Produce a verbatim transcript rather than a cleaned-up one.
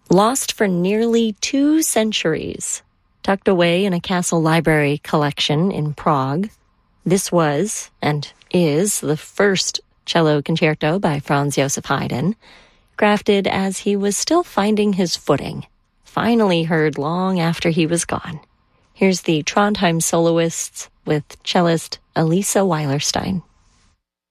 Lost for nearly two centuries, tucked away in a castle library collection in Prague, this was, and is, the first cello concerto by Franz Joseph Haydn, crafted as he was still finding his footing, finally heard long after he was gone. Here's the Trondheim soloists with cellist Elisa Weilerstein.